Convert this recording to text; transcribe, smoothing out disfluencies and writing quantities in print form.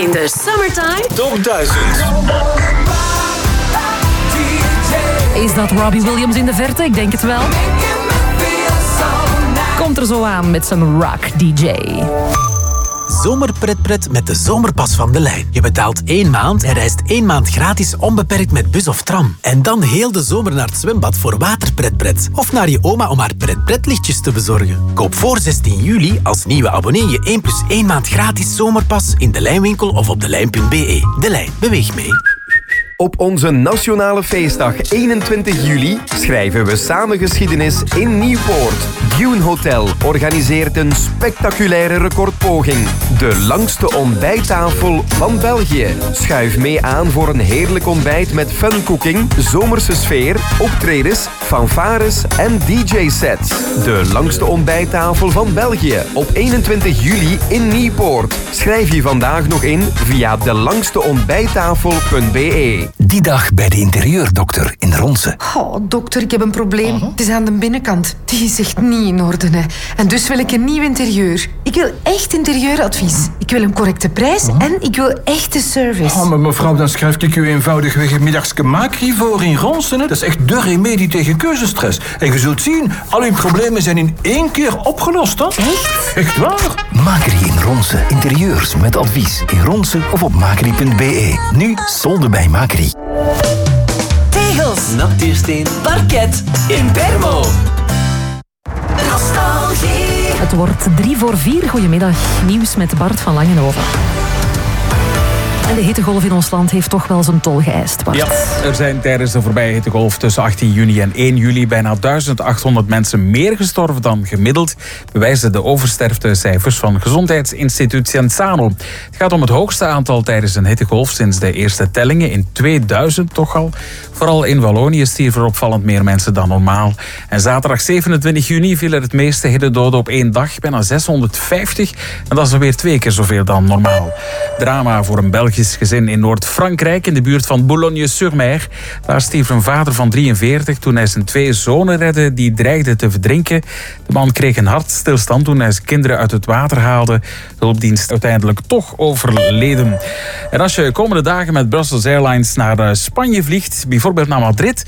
in de Summertime Top 1000. Is dat Robbie Williams in de verte? Ik denk het wel. Komt er zo aan met zijn rock DJ. Zomerpretpret met de zomerpas van De Lijn. Je betaalt 1 maand en reist 1 maand gratis onbeperkt met bus of tram. En dan heel de zomer naar het zwembad voor waterpretpret. Of naar je oma om haar pretpretlichtjes te bezorgen. Koop voor 16 juli als nieuwe abonnee je 1 plus 1 maand gratis zomerpas in De Lijnwinkel of op delijn.be. De Lijn, beweeg mee. Op onze nationale feestdag 21 juli schrijven we samen geschiedenis in Nieuwpoort. Dune Hotel organiseert een spectaculaire recordpoging. De langste ontbijttafel van België. Schuif mee aan voor een heerlijk ontbijt met funcooking, zomerse sfeer, optredens, fanfares en DJ-sets. De langste ontbijttafel van België op 21 juli in Nieuwpoort. Schrijf je vandaag nog in via delangsteontbijttafel.be. Die dag bij de interieurdokter in Ronse. Oh, dokter, ik heb een probleem. Het is aan de binnenkant. Die is echt niet in orde. Hè. En dus wil ik een nieuw interieur. Ik wil echt interieuradvies. Ik wil een correcte prijs en ik wil echte service. Oh, maar mevrouw, dan schrijf ik u eenvoudigweg een middagske Macri voor in Ronsen. Dat is echt de remedie tegen keuzestress. En je zult zien, al uw problemen zijn in 1 keer opgelost. Hè? Echt? Echt waar? Macri in Ronse. Interieurs met advies. In Ronse of op macri.be. Nu solde bij Macri. Tegels, natuursteen, parket, in Permo. Nostalgie. Het wordt 3-4. Goedemiddag. Nieuws met Bart van Langenhoven. En de hittegolf in ons land heeft toch wel zijn tol geëist, Bart. Ja, er zijn tijdens de voorbije hittegolf tussen 18 juni en 1 juli bijna 1800 mensen meer gestorven dan gemiddeld, bewijzen de oversterftecijfers van Gezondheidsinstituut Cienzano. Het gaat om het hoogste aantal tijdens een hittegolf sinds de eerste tellingen in 2000 toch al. Vooral in Wallonië stierven er opvallend meer mensen dan normaal. En zaterdag 27 juni vielen het meeste hittedoden op 1 dag, bijna 650. En dat is alweer 2 keer zoveel dan normaal. Drama voor een Belgisch gezin in Noord-Frankrijk, in de buurt van Boulogne-sur-Mer. Daar stierf een vader van 43 toen hij zijn 2 zonen redde die dreigden te verdrinken. De man kreeg een hartstilstand toen hij zijn kinderen uit het water haalde. Hulpdienst uiteindelijk toch overleden. En als je komende dagen met Brussels Airlines naar Spanje vliegt, bijvoorbeeld naar Madrid,